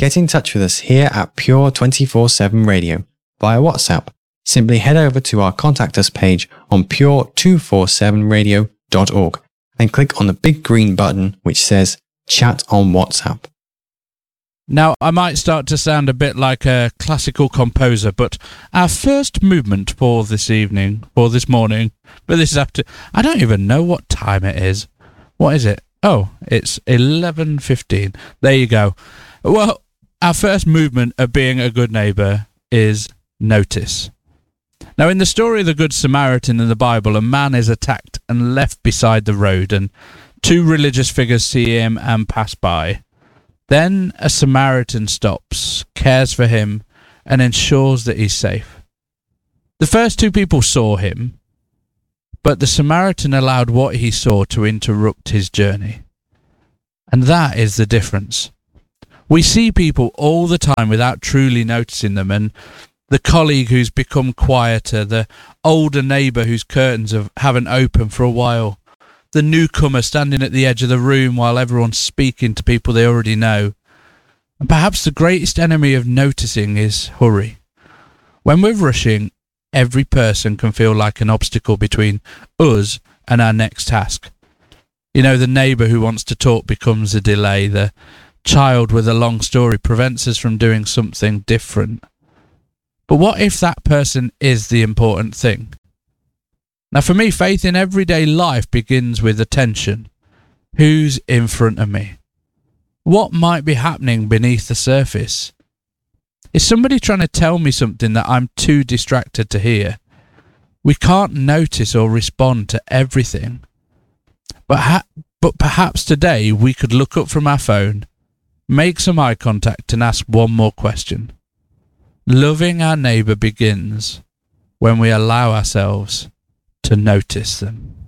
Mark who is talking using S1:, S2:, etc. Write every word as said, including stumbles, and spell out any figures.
S1: Get in touch with us here at Pure twenty-four seven Radio via WhatsApp. Simply head over to our Contact Us page on pure two forty-seven radio dot org and click on the big green button which says Chat on WhatsApp.
S2: Now, I might start to sound a bit like a classical composer, but our first movement for this evening, for this morning, but this is after, I don't even know what time it is. What is it? Oh, it's eleven fifteen. There you go. Well, our first movement of being a good neighbour is notice. Now, in the story of the Good Samaritan in the Bible, a man is attacked and left beside the road, and two religious figures see him and pass by. Then a Samaritan stops, cares for him, and ensures that he's safe. The first two people saw him, but the Samaritan allowed what he saw to interrupt his journey. And that is the difference. We see people all the time without truly noticing them, and the colleague who's become quieter, the older neighbour whose curtains have, haven't opened for a while, the newcomer standing at the edge of the room while everyone's speaking to people they already know. And perhaps the greatest enemy of noticing is hurry. When we're rushing, every person can feel like an obstacle between us and our next task. You know, the neighbour who wants to talk becomes a delay. The child with a long story prevents us from doing something different. But what if that person is the important thing? Now, for me, faith in everyday life begins with attention. Who's in front of me? What might be happening beneath the surface? Is somebody trying to tell me something that I'm too distracted to hear? We can't notice or respond to everything. But, ha- but perhaps today we could look up from our phone, make some eye contact and ask one more question. Loving our neighbour begins when we allow ourselves to notice them.